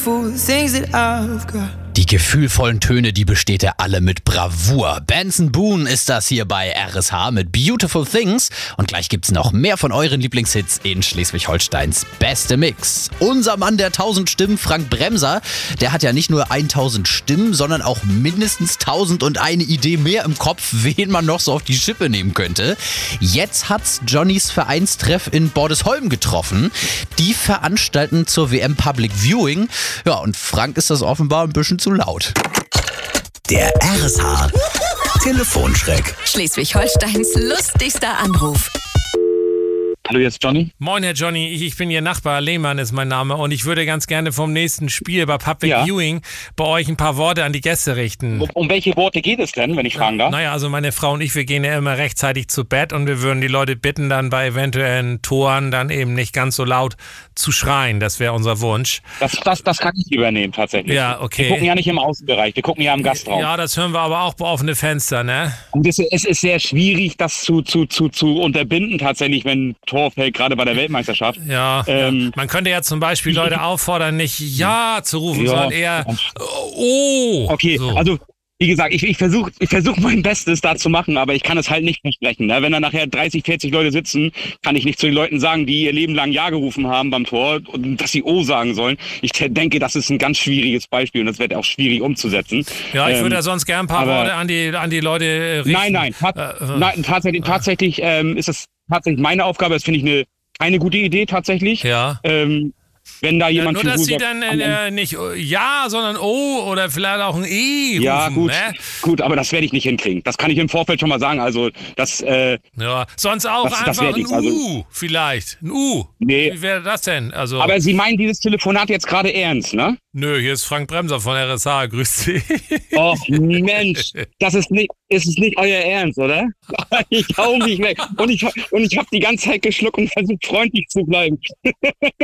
Die gefühlvollen Töne, die besteht er alle mit Bravour. Benson Boone ist das hier bei RSH mit Beautiful Things. Und gleich gibt's noch mehr von euren Lieblingshits in Schleswig-Holsteins beste Mix. Unser Mann der 1000 Stimmen, Frank Bremser, der hat ja nicht nur 1000 Stimmen, sondern auch mindestens 1001 Idee mehr im Kopf, wen man noch so auf die Schippe nehmen könnte. Jetzt hat's Johnnys Vereinstreff in Bordesholm getroffen. Die veranstalten zur WM Public Viewing. Ja, und Frank ist das offenbar ein bisschen zu laut. Der RSH Telefonschreck. Schleswig-Holsteins lustigster Anruf. Hallo, jetzt Johnny. Moin, Herr Johnny. Ich bin Ihr Nachbar. Lehmann ist mein Name. Und ich würde ganz gerne vom nächsten Spiel bei Public Viewing bei euch ein paar Worte an die Gäste richten. Um welche Worte geht es denn, wenn ich fragen darf? Naja, also meine Frau und ich, wir gehen ja immer rechtzeitig zu Bett und wir würden die Leute bitten, dann bei eventuellen Toren dann eben nicht ganz so laut zu schreien. Das wäre unser Wunsch. Das kann ich übernehmen, tatsächlich. Ja, okay. Wir gucken ja nicht im Außenbereich, wir gucken ja im Gastraum. Ja, das hören wir aber auch bei offene Fenster, ne? Und es ist sehr schwierig, das zu unterbinden, tatsächlich, wenn ein Tor fällt, gerade bei der Weltmeisterschaft. Ja, man könnte ja zum Beispiel Leute auffordern, nicht Ja zu rufen, sondern eher Oh. Okay, so. Also wie gesagt, ich versuche mein Bestes da zu machen, aber ich kann es halt nicht versprechen. Ne? Wenn da nachher 30, 40 Leute sitzen, kann ich nicht zu den Leuten sagen, die ihr Leben lang Ja gerufen haben beim Tor, und dass sie O sagen sollen. Ich denke, das ist ein ganz schwieriges Beispiel und das wird auch schwierig umzusetzen. Ja, ich würde ja sonst gerne ein paar Worte an die Leute richten. Nein, tatsächlich ist es tatsächlich meine Aufgabe. Das finde ich eine gute Idee tatsächlich. Ja. Wenn da jemand nur, dass sie dann nicht Ja, sondern O oder vielleicht auch ein E rufen. Ja, gut, ne? gut, aber das werde ich nicht hinkriegen. Das kann ich im Vorfeld schon mal sagen. Also das. Ja, sonst auch einfach ein U vielleicht. Ein U. Nee. Wie wäre das denn? Also. Aber Sie meinen dieses Telefonat jetzt gerade ernst, ne? Nö, hier ist Frank Bremser von RSH. Grüß Sie. Och Mensch, ist es nicht euer Ernst, oder? Ich hau mich weg. Und ich habe die ganze Zeit geschluckt und versucht freundlich zu bleiben.